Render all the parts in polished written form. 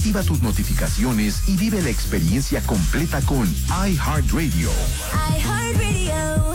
Activa tus notificaciones y vive la experiencia completa con iHeartRadio. iHeartRadio.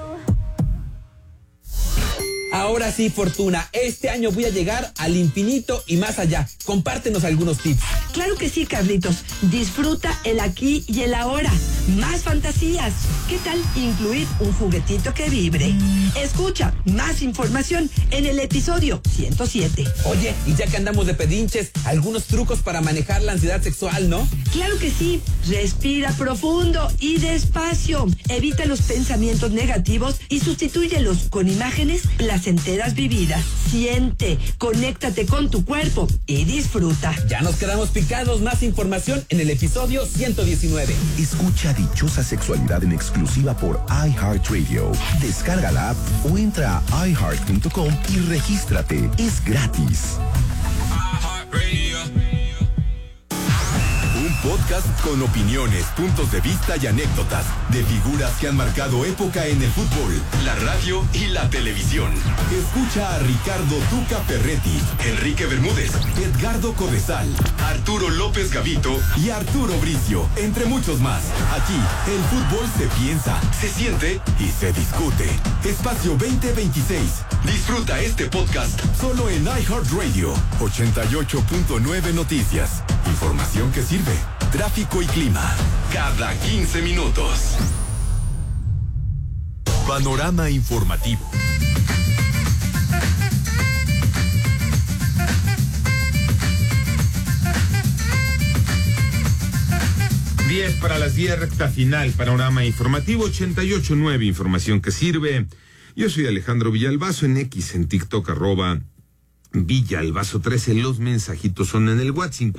Ahora sí, Fortuna, este año voy a llegar al infinito y más allá. Compártenos algunos tips. Claro que sí, Carlitos. Disfruta el aquí y el ahora. Más fantasías. ¿Qué tal incluir un juguetito que vibre? Escucha más información en el episodio 107. Oye, y ya que andamos de pedinches, algunos trucos para manejar la ansiedad sexual, ¿no? Claro que sí. Respira profundo y despacio. Evita los pensamientos negativos y sustitúyelos con imágenes placenteras vividas. Siente, conéctate con tu cuerpo y disfruta. Ya nos quedamos picados. Más información en el episodio 119. Escucha Dichosa Sexualidad en exclusiva por iHeartRadio. Descarga la app o entra a iHeart.com y regístrate. Es gratis. Un podcast con opiniones, puntos de vista y anécdotas de figuras que han marcado época en el fútbol, la radio y la televisión. Escucha a Ricardo Tuca Ferretti, Enrique Bermúdez, Edgardo Codesal, Arturo López Gavito y Arturo Bricio, entre muchos más. Aquí, el fútbol se piensa, se siente y se discute. Espacio 2026. Disfruta este podcast solo en iHeartRadio. 88.9 Noticias. Información que sirve. Tráfico y clima. Cada 15 minutos. Panorama informativo. Diez para las 10, recta final, panorama informativo 88.9, información que sirve. Yo soy Alejandro Villalbazo, en X, en TikTok, @Villalbazo13. Los mensajitos son en el WhatsApp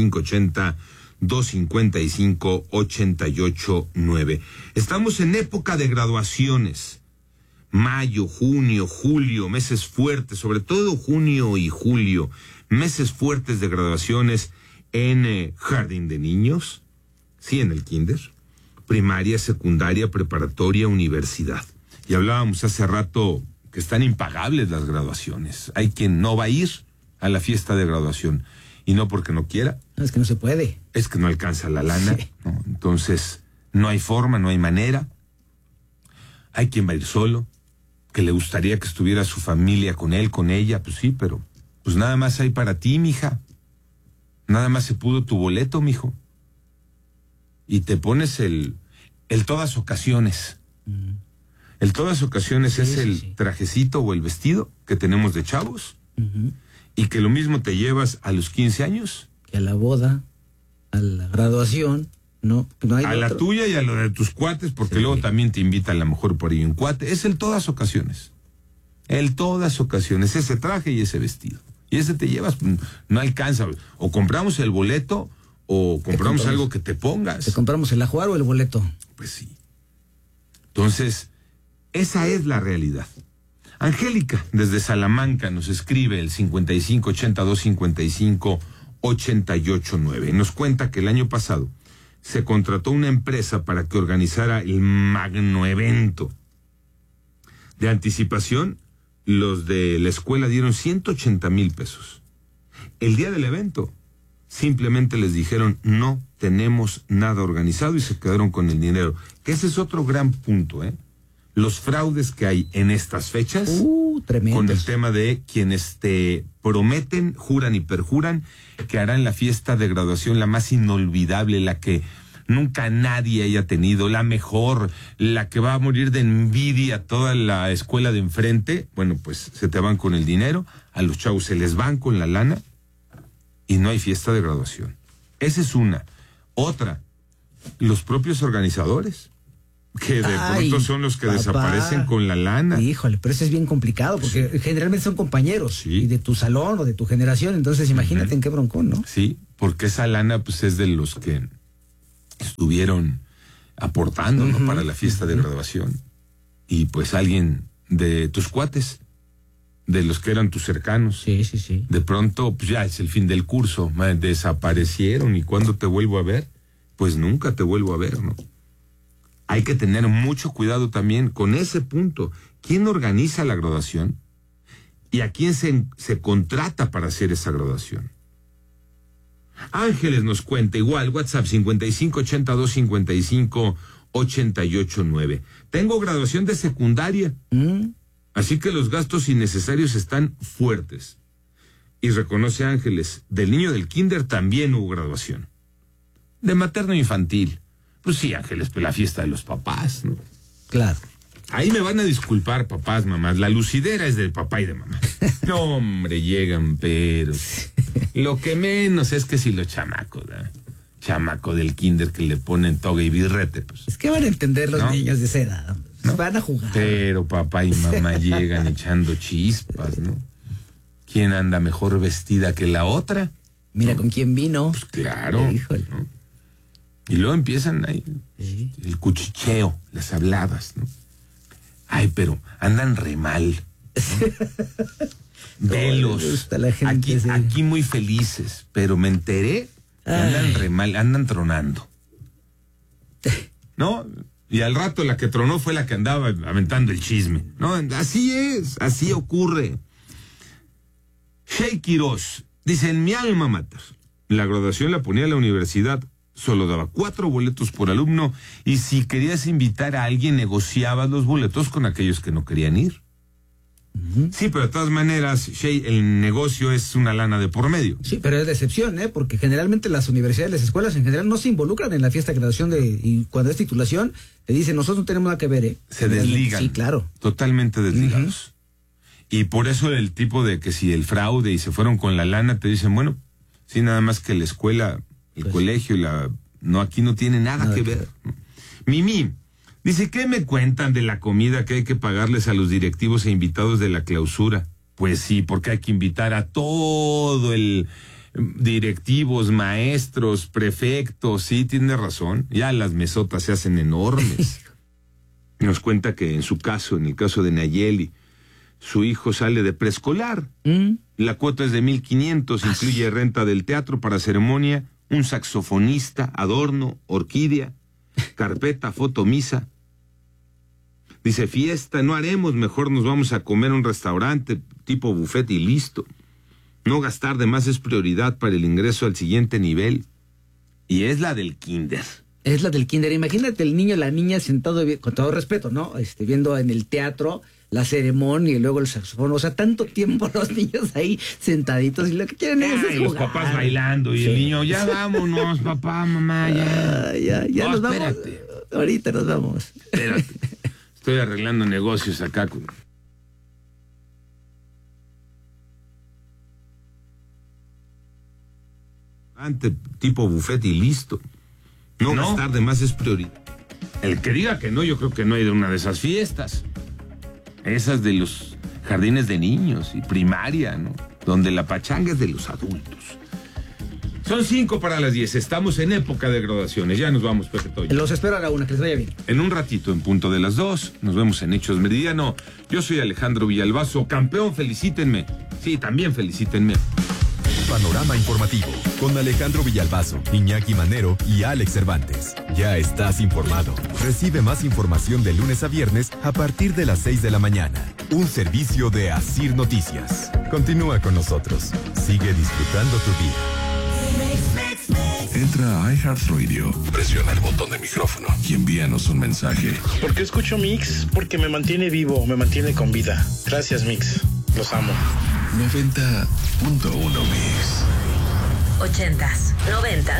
5580-255-889. Estamos en época de graduaciones. Mayo, junio, julio, meses fuertes, sobre todo junio y julio, meses fuertes de graduaciones en jardín de niños, sí, en el kinder, primaria, secundaria, preparatoria, universidad. Y hablábamos hace rato que están impagables las graduaciones. Hay quien no va a ir a la fiesta de graduación, y no porque no quiera. Es que no se puede. Es que no alcanza la lana, sí. ¿no? Entonces, no hay forma, no hay manera. Hay quien va a ir solo, que le gustaría que estuviera su familia con él, con ella, pues sí, pero pues nada más hay para ti, mija. Nada más se pudo tu boleto, mijo. Y te pones el todas ocasiones. El todas ocasiones es el trajecito o el vestido que tenemos de chavos, y que lo mismo te llevas a los 15 años. Que a la boda, a la graduación, no hay a la tuya y a lo de tus cuates, porque luego también te invitan a lo mejor por ahí un cuate. Es el todas ocasiones. El todas ocasiones, ese traje y ese vestido. Y ese te llevas, no alcanza. O compramos el boleto o compramos algo que te pongas. ¿Te compramos el ajuar o el boleto? Pues sí. Entonces, esa es la realidad. Angélica, desde Salamanca, nos escribe el 5580-255-889. Nos cuenta que el año pasado se contrató una empresa para que organizara el magno evento. De anticipación, los de la escuela dieron 180,000 pesos. El día del evento, simplemente les dijeron, no tenemos nada organizado, y se quedaron con el dinero. Que ese es otro gran punto, ¿eh? Los fraudes que hay en estas fechas, tremendos. Con el tema de quienes te prometen, juran y perjuran que harán la fiesta de graduación la más inolvidable, la que nunca nadie haya tenido, la mejor, la que va a morir de envidia toda la escuela de enfrente. Bueno, pues se te van con el dinero, a los chavos se les van con la lana y no hay fiesta de graduación. Esa es una. Otra, los propios organizadores, que de pronto son los que desaparecen con la lana. Híjole, pero eso es bien complicado, porque generalmente son compañeros y de tu salón o de tu generación, entonces imagínate en qué broncón, ¿no? Sí, porque esa lana pues es de los que estuvieron aportando, ¿no? Para la fiesta de graduación. Y pues alguien de tus cuates, de los que eran tus cercanos. Sí. De pronto, pues ya es el fin del curso, desaparecieron, y ¿cuándo te vuelvo a ver? Pues nunca te vuelvo a ver, ¿no? Hay que tener mucho cuidado también con ese punto. ¿Quién organiza la graduación? ¿Y a quién se contrata para hacer esa graduación? Ángeles nos cuenta igual, WhatsApp 5582558889. Tengo graduación de secundaria, así que los gastos innecesarios están fuertes. Y reconoce Ángeles, del niño del kinder también hubo graduación. De materno infantil. Pues sí, Ángeles, pues la fiesta de los papás, ¿no? Claro. Ahí me van a disculpar, papás, mamás. La lucidera es del papá y de mamá. No, hombre, llegan, pero lo que menos es que si los chamacos, ¿verdad? Chamaco del kinder que le ponen toga y birrete, pues. Es que van a entender los ¿no? niños de esa edad. ¿No? Van a jugar. Pero papá y mamá llegan echando chispas, ¿no? ¿Quién anda mejor vestida que la otra? Mira ¿no? con quién vino. Pues claro. Híjole. ¿no? Y luego empiezan ahí Sí. el cuchicheo, las habladas, ¿no? Ay, pero andan re mal. ¿no? Velos. Me gusta la gente, sí. Aquí muy felices, pero me enteré que andan re mal, andan tronando. ¿No? Y al rato la que tronó fue la que andaba aventando el chisme. No, así es, así ocurre. Shey Quiroz dice, en mi alma mater, la graduación la ponía a la universidad, solo daba 4 boletos por alumno y si querías invitar a alguien negociabas los boletos con aquellos que no querían ir. Sí, pero de todas maneras, Shey, el negocio es una lana de por medio. Sí, pero es de excepción, ¿eh? Porque generalmente las universidades, las escuelas en general no se involucran en la fiesta de graduación y cuando es titulación, te dicen, nosotros no tenemos nada que ver, ¿eh? Se desligan. Sí, claro. Totalmente desligados. Y por eso el tipo de que si el fraude y se fueron con la lana, te dicen, bueno, sí, nada más que la escuela, el colegio y no, aquí no tiene nada que ver. Mimi dice, ¿qué me cuentan de la comida que hay que pagarles a los directivos e invitados de la clausura? Pues sí, porque hay que invitar a todo el directivos, maestros, prefectos, sí, tiene razón. Ya las mesotas se hacen enormes. Nos cuenta que en su caso, en el caso de Nayeli, su hijo sale de preescolar. La cuota es de 1,500, incluye renta del teatro para ceremonia, un saxofonista, adorno, orquídea, carpeta, foto, misa. Dice, fiesta no haremos, mejor nos vamos a comer a un restaurante tipo buffet y listo. No gastar de más es prioridad para el ingreso al siguiente nivel. Y es la del kinder. Es la del kinder. Imagínate el niño, la niña sentado, con todo respeto, ¿no? Viendo en el teatro la ceremonia y luego el saxofón. O sea, tanto tiempo los niños ahí sentaditos y lo que quieren es jugar. Y los papás bailando y el niño, ya vámonos, papá, mamá, ya. Ya no, nos vamos. Espérate. Ahorita nos vamos. Espérate. Estoy arreglando negocios acá con... tipo buffet y listo. No gastar de más es prioridad. El que diga que no, yo creo que no hay de una de esas fiestas. Esas de los jardines de niños y primaria, ¿no? Donde la pachanga es de los adultos. Son 5 para las 10. Estamos en época de graduaciones. Ya nos vamos, Pepe Toño. Los espero a la 1, que les vaya bien. En un ratito, en punto de las 2, nos vemos en Hechos Meridiano. Yo soy Alejandro Villalbazo. Campeón, felicítenme. Sí, también felicítenme. Panorama informativo con Alejandro Villalbazo, Iñaki Manero y Alex Cervantes. Ya estás informado. Recibe más información de lunes a viernes a partir de las 6 de la mañana. Un servicio de Asir Noticias. Continúa con nosotros. Sigue disfrutando tu día. Entra a iHeartRadio, presiona el botón de micrófono y envíanos un mensaje. ¿Por qué escucho Mix? Porque me mantiene vivo, me mantiene con vida. Gracias, Mix. Los amo. 90.1 Mix. 80s, 90s.